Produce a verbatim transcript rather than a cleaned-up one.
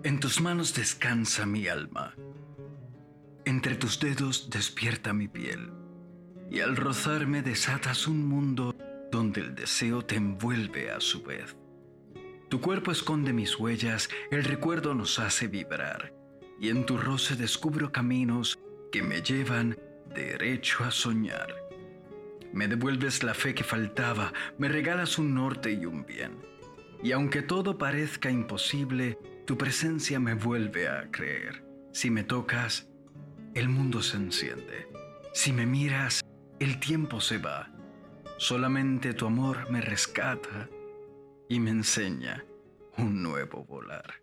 En tus manos descansa mi alma, entre tus dedos despierta mi piel, y al rozarme desatas un mundo donde el deseo te envuelve a su vez. Tu cuerpo esconde mis huellas, el recuerdo nos hace vibrar, y en tu roce descubro caminos que me llevan derecho a soñar. Me devuelves la fe que faltaba, me regalas un norte y un bien. Y aunque todo parezca imposible, tu presencia me vuelve a creer. Si me tocas, el mundo se enciende. Si me miras, el tiempo se va. Solamente tu amor me rescata y me enseña un nuevo volar.